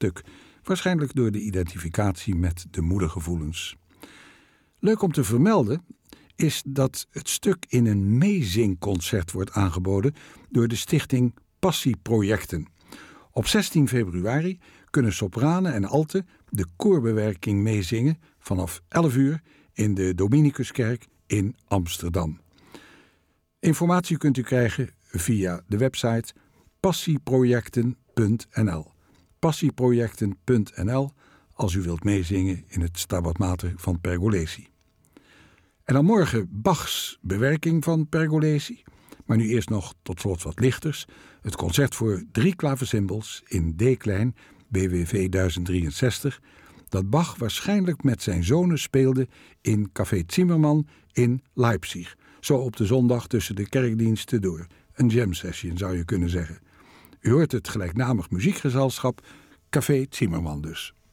stuk, waarschijnlijk door de identificatie met de moedergevoelens. Leuk om te vermelden is dat het stuk in een meezingconcert wordt aangeboden door de stichting Passieprojecten. Op 16 februari kunnen sopranen en alten de koorbewerking meezingen vanaf 11 uur in de Dominicuskerk in Amsterdam. Informatie kunt u krijgen via de website passieprojecten.nl. Passieprojecten.nl als u wilt meezingen in het Stabat Mater van Pergolesi. En dan morgen Bachs bewerking van Pergolesi. Maar nu eerst nog tot slot wat lichters. Het concert voor 3 klaversymbals in D-klein, BWV 1063... dat Bach waarschijnlijk met zijn zonen speelde in Café Zimmermann in Leipzig. Zo op de zondag tussen de kerkdiensten door. Een jam session zou je kunnen zeggen. U hoort het gelijknamig muziekgezelschap Café Zimmermann dus.